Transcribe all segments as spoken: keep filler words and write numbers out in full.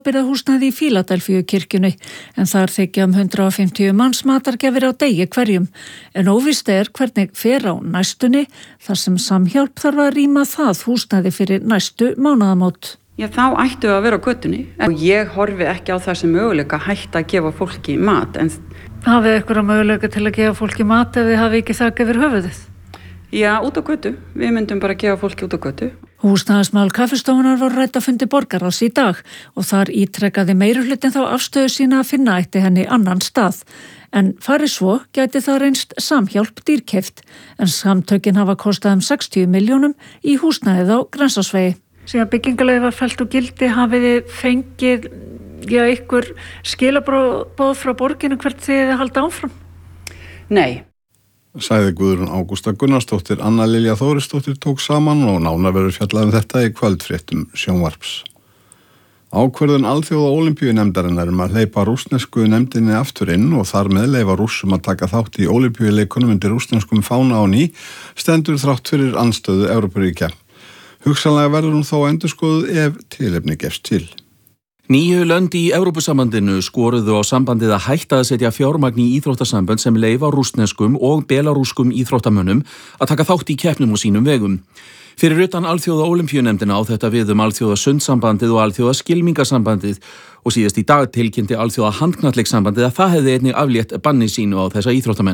bráðabirgðahúsnæði í Fíladelfíu kirkjunni en þar þykja um hundrað og fimmtíu manns matargjafir á degi hverjum. En óvíst er hvernig fer á næstunni þar sem Samhjálp þarf að rýma það húsnæði fyrir næstu mánaðamót. Já, þá ættu að vera á götunni. Og ég horfi ekki á það sem möguleika að hætta að gefa fólki mat. En... Hafið ykkur að möguleika til að gefa fólki mat ef þið hafi ekki þak yfir höfuðið? Já, út á götu. Við myndum bara að gefa fólki út á götu. Húsnæðismál kaffistofunar var rædd á fundi borgarráðs í dag og þar ítrekkaði meirihlutin þá afstöðu sína að finna ætti henni annan stað. En fari svo gæti það reynst Samhjálp dýrkeypt en samtökin hafa kostað um sextíu milljónum í húsnæðið á Grensásvegi. Síðan byggingaleyfi var fellt úr gildi hafið þið fengið já, ykkur skilaboð frá borginu hvert þið halda áfram? Nei. Sagði Guðrún Ágústa Gunnarsdóttir. Anna Lilja Þórisdóttir tók saman og nánar verður fjallað um þetta í kvöldfréttum sjónvarps. Ákvörðun Alþjóða Ólympíunefndarinnar um að hleypa rússnesku nefndinni aftur inn og þar með leyfa Rússum að taka þátt í Ólympíuleikunum undir rússneskum fána á ný stendur þrátt fyrir andstöðu Evrópuríkja. Hugsanlega verður hún þó endurskoðuð ef tilefni gefst til. Níu lönd í Evrópusambandinu skoruðu á sambandið að hætta að setja fjármagn í íþróttasambönd sem leyfa rússneskum og belarúskum íþróttamönnum að taka þátt í keppnum og sínum vegum. Fyrir utan Alþjóða Ólympíunefndina á þetta við um Alþjóða sundsambandið og Alþjóða skylmingasambandið og síðast í dag tilkynnti Alþjóða handknattleikssambandið að það hefði einnig aflétt banni sínu á þessa íþróttamenn.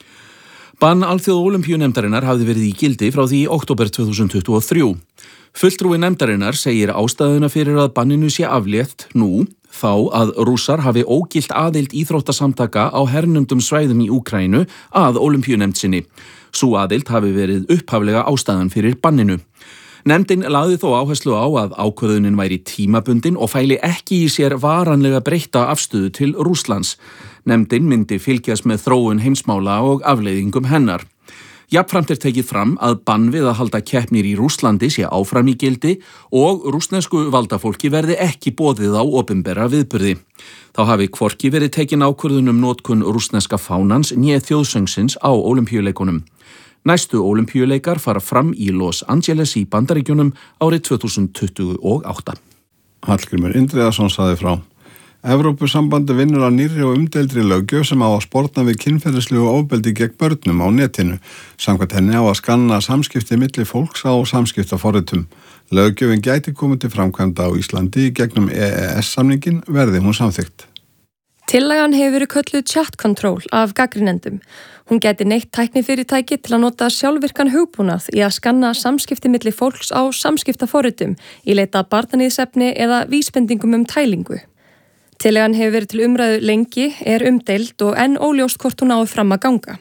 Bann Alþjóða Ólympíunefndarinnar hafði verið í gildi frá því í október tvö þúsund tuttugu og þrjú. Fulltrúi nefndarinnar segir ástæðuna fyrir að banninu sé aflétt nú þá að Rússar hafi ógilt aðild íþróttasamtaka á hernumdum svæðum í Úkraínu að Ólympíunefnd sinni. Sú aðild hafi verið upphaflega ástæðan fyrir banninu. Nefndin lagði þó áherslu á að ákvörðunin væri tímabundin og fæli ekki í sér varanlega breytta afstöðu til Rússlands. Nefndin myndi fylgjast með þróun heimsmála og afleiðingum hennar. Jafnframt er tekið fram að bann við að halda keppnir í Rússlandi sé áfram í gildi og rússnesku valdafólki verði ekki boðið á opinbera viðburði. Þá hafi hvorki verið tekin ákvörðun um notkun rússneska fánans né þjóðsöngsins á Ólympíuleikunum. Næstu Ólympíuleikar fara fram í Los Angeles í Bandaríkjunum árið tvö þúsund tuttugu og átta. Hallgrímur Indriðason sagði frá. Evrópusambandi vinnur á nýrri og umdeildri löggjöf sem á að sporna við kynferðislegu ofbeldi gegn börnum á netinu. Samkvæmt henni á að skanna samskipti milli fólks á samskiptaforritum. Löggjöfin gæti komið til framkvæmda á Íslandi í gegnum E E S-samningin verði hún samþykkt. Tillagan hefur verið kölluð chat control af gagnrýnendum. Hún gæti neytt tæknifyrirtæki til að nota sjálfvirkan hugbúnað í að skanna samskipti milli fólks á samskiptaforritum í leita barnaníðsefni eða vísbendingum um tælingu. Tillagan hefur verið til umræðu lengi, er umdeild og enn óljóst hvort hún náði fram að ganga.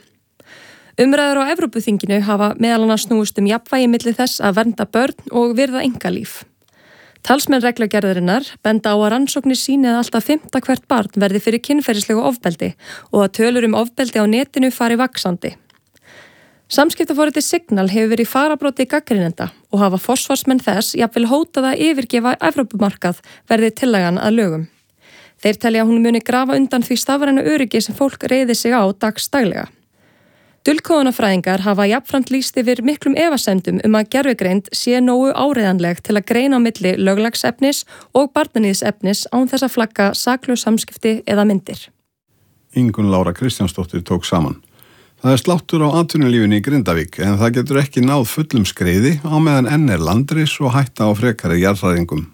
Umræður á Evrópuþinginu hafa meðal annars snúist um jafnvægi milli þess að vernda börn og virða einkalíf. Talsmenn reglugerðarinnar benda á að rannsóknir sýni að alltaf fimmta hvert barn verði fyrir kynferðislegu ofbeldi og að tölur um ofbeldi á netinu fari vaxandi. Samskiptaforriti Signal hefur verið í farabróti gagnrýnenda og hafa forsvarsmenn þess jafnvel hótað að yfirgefa Evrópumarkað verði tillagan að lögum. Þeir telja að hún muni grafa undan því stafræna öryggi sem fólk reiði sig á dagsdaglega. Dulkóðunarfræðingar hafa jafnframt lýst yfir miklum efasemdum um að gervigreind sé nógu áreiðanleg til að greina á milli löglagsefnis og barnaníðsefnis án þess að flagga saklaus samskipti eða myndir. Ingunn Lára Kristjánsdóttir tók saman. Það er sláttur á atvinnulífinu í Grindavík en það getur ekki náð fullum skreiði á meðan enn er landris og hætta á frekari jarðhræringum.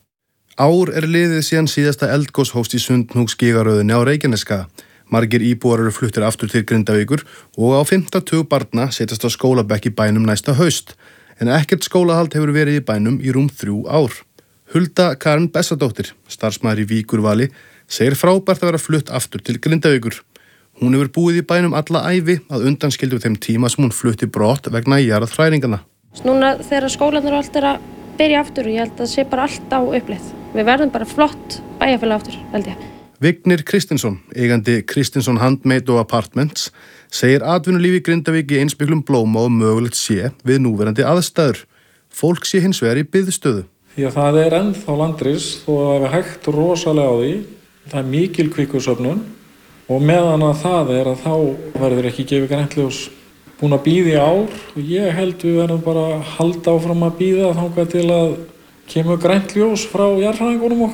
Ár er liðið síðan síðasta eldgos hófst í Sundhnúksgígaröðinni á Reykjaneskaga. Margir íbúar eru fluttir aftur til Grindavíkur og á fimmta tug barna setjast á skólabekk í bænum næsta haust. En ekkert skólahald hefur verið í bænum í rúm þrjú ár. Hulda Karen Bessadóttir, starfsmaður í Víkurvali, segir frábært að vera flutt aftur til Grindavíkur. Hún hefur búið í bænum alla ævi að undanskildu þeim tíma sem hún flutti brott vegna jarðhræringanna. Núna þegar skólarnir og allt er að byrja aftur og ég held að það sé bara allt á uppleið. Við verðum bara flott bæjarfélag aftur, held ég. Vignir Kristinsson, eigandi Kristinsson Handmade og Apartments, segir atvinnulífi í Grindavík í eins miklum blóma og mögulegt sé við núverandi aðstæður. Fólk sé hins vegar í biðstöðu. Því að það er ennþá landris og það er hægt rosalega á því. Það er mikil kvikursöfnun og meðan að það er að þá verður ekki gefið grænt ljós. Búin að bíða í ár og ég held við verðum bara að halda áfram að bíða þangað til að kemur grænt ljós frá jarðhræringunum okkar.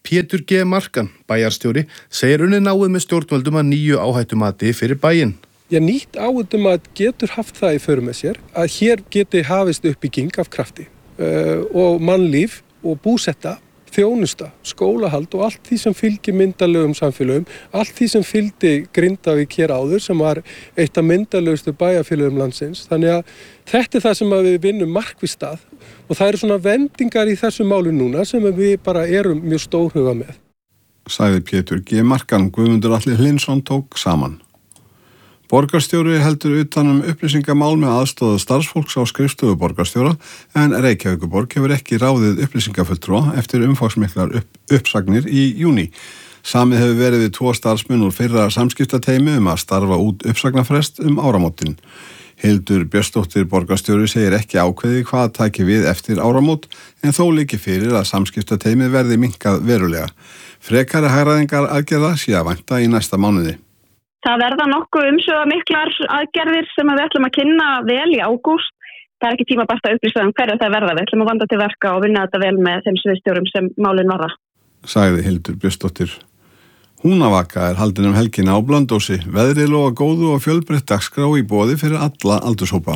Pétur G. Markan, bæjarstjóri, segir unnið náið með stjórnvöldum að nýju áhættumati fyrir bæinn. Já, nýtt áhættumat getur haft það í för með sér að hér geti hafist uppbygging af krafti uh, og mannlíf og búsetta, þjónusta, skólahald og allt því sem fylgir myndarlegum samfélögum, allt því sem fylgdi Grindavík hér áður sem var eitt af myndarlegustu bæjarfélögum landsins. Þannig að þetta er það sem við vinnum markvisst að og það eru svona vendingar í þessu máli núna sem við bara erum mjög stórhuga með. Sagði Pétur G. Markan, Guðmundur Atli Hlinsson tók saman. Borgarstjóri heldur utan um upplýsingamál með aðstoð starfsfólks á skrifstofu borgarstjóra en Reykjavíkurborg hefur ekki ráðið upplýsingafulltrúa eftir umfangsmiklar upp, uppsagnir í júní. Samið hefur verið við tvo starfsmenn úr fyrra samskiptateymi um að starfa út uppsagnarfrest um áramótin. Hildur Björnsdóttir borgarstjóri segir ekki ákveði hvað taki við eftir áramót en þó líki fyrir að samskiptateymið verði minnkað verulega. Frekari hagræðingar aðgerða sé að vænta í næsta mánuði. Það verða nokkuð umsvifamiklar aðgerðir sem við ætlum að kynna vel í ágúst. Það er ekki tímabært að upplýsa um hverju það verða. Við ætlum að vanda til verka og vinna þetta vel með þeim sviðstjórum sem málin varða. Sagði Hildur Björnsdóttir. Húnavaka er haldin um helgina á Blönduósi. Veðrið lofa góðu og fjölbreytt dagskrá í boði fyrir alla aldurshópa.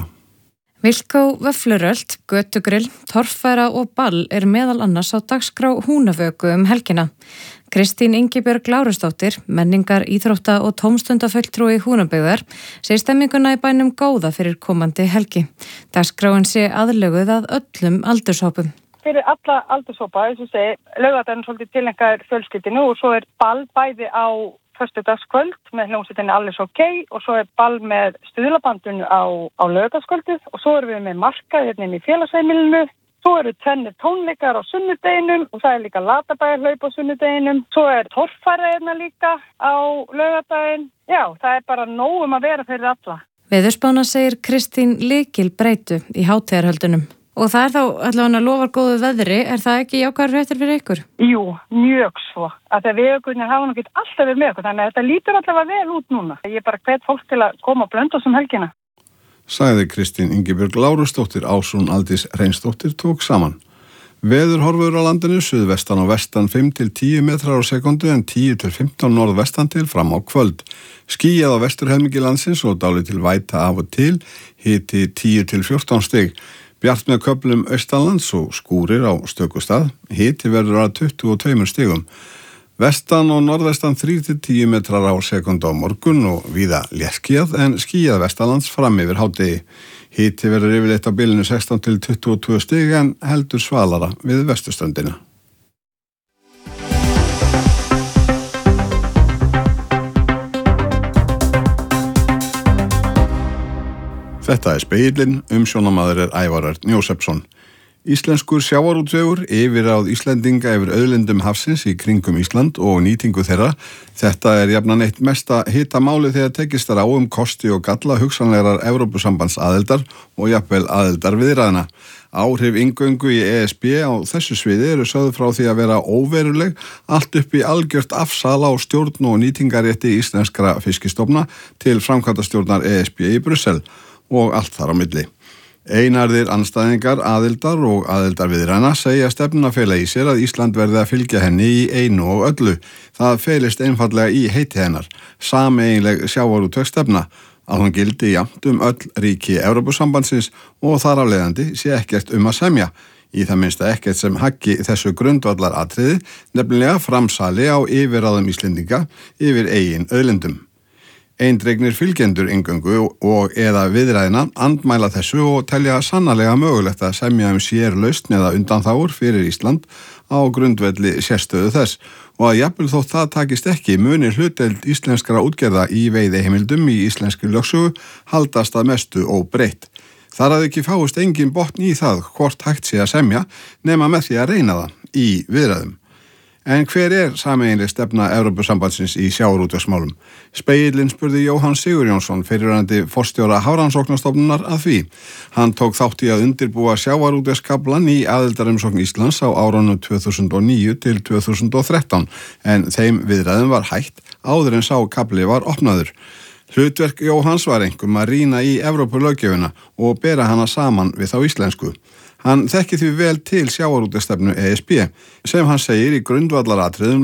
Vilkó, vöffluröld, götugrill, torffæra og ball er meðal annars á dagskrá Húnavöku um helgina. Kristín Ingibjörg Lárusdóttir, menningar, íþrótta og tómstundafulltrúi Húnabyggðar, segir stemminguna í bænum góða fyrir komandi helgi. Dagskráin sé aðlöguð að öllum aldurshópum. Fyrir alla aldurshópa, þess að segja, laugardagurinn svolítið tilhengar fjölskyldinu og svo er ball bæði á föstudagskvöld með hljómsveitinni Alles OK og svo er ball með stuðlabandinu á, á laugardagskvöldið og svo erum við með markað hérna inn í félagsheimilinu. Svo eru tvennir tónleikar á sunnudeginum og það er líka latabæjarhlaup á sunnudeginum. Svo er torffæra hérna líka á laugardaginn. Já, það er bara nóg um að vera fyrir alla. Veðurspána segir Kristín lykil breytu í hátíðarhöldunum. Og það er þá allavega lofar góðu veðri, er það ekki jákvæðar fréttir fyrir ykkur? Jú, mjög svo. Að það veðurguðnir hafa nú ekki alltaf verið með okkur, þannig að þetta lítur allavega vel út núna. Ég er bara hvet fólk til að koma á Blönduós um helgina. Sagði Kristín Ingibjörg Lárusdóttir, Ásrún Aldís Reynsdóttir tók saman. Veðurhorfur á landinu, suðvestan og vestan fimm til tíu metrar á sekundu en tíu til fimmtán norðvestan til fram á kvöld. Skýjað á vesturhelmingi landsins og dálítil væta af og til, hiti tíu til fjórtán stig. Bjart með köflum austanlands og skúrir á stökustað, hiti verður að tuttugu og tveimur stigum. Vestan og norðvestan þrír til tíu metrar á sekundu á morgun og víða léttskýjað en skýjað vestanlands fram yfir hádegi. Hiti verður yfirleitt á bilinu sextán til tuttugu og tvö stig en heldur svalara við vesturströndina. Þetta er Spegillinn, umsjónamaður er Ævar Örn Jósepsson. Íslenskur sjávarútvegur, yfirráð Íslendinga yfir auðlindum hafsins í kringum Ísland og nýtingu þeirra. Þetta er jafnan eitt mesta hitamáli þegar tekist þar á um kosti og galla hugsanlegar Evrópusambands aðildar og jafnvel aðildar viðræðna. Áhrif inngöngu í E S B á þessu sviði eru sögð frá því að vera óveruleg, allt upp í algjört afsala á stjórn og nýtingarétti íslenskra fiskistofna til framkvæmdastjórnar E S B í Brussel og allt þar á milli. Einarðir andstæðingar aðildar og aðildar viðræðna segja stefnuna fela í sér að Ísland verði að fylgja henni í einu og öllu. Það felist einfallega í heiti hennar, sameiginleg sjávarútvegsstefna, að hún gildi jafnt um öll ríki Evrópusambandsins og þar af leiðandi sé ekkert um að semja. Í það minnsta ekkert sem haggi þessu grundvallar atriði, nefnilega framsali á yfirráðum Íslendinga yfir eigin auðlindum. Eindregnir fylgjendur inngöngu og eða viðræðina andmæla þessu og telja sannarlega mögulegt að semja um sérlausn eða undanþágur fyrir Ísland á grundvelli sérstöðu þess og að jafnvel þótt það takist ekki muni hlutdeild íslenskra útgerða í veiðiheimildum í íslenskri lögsögu haldast að mestu óbreytt. Þar að ekki fáist engin botn í það hvort hægt sé að semja nema með því að reyna það í viðræðum. En hver er sameiginleg stefna Evrópusambandsins í sjávarútvegsmálum? Spegillinn spurði Jóhann Sigurjónsson, fyrrverandi forstjóra Hafrannsóknastofnunar að því. Hann tók þátt í að undirbúa sjávarútvegskaflann í aðildarumsókn Íslands á árunum tvö þúsund og níu til tvö þúsund og þrettán, en þeim viðræðum var hætt áður en sá kafli var opnaður. Hlutverk Jóhanns var einkum að rýna í Evrópulöggjöfina og bera hana saman við þá íslensku. Hann þekki því vel til sjávarútvegsstefnu E S B sem hann segir í grundvallaratriðum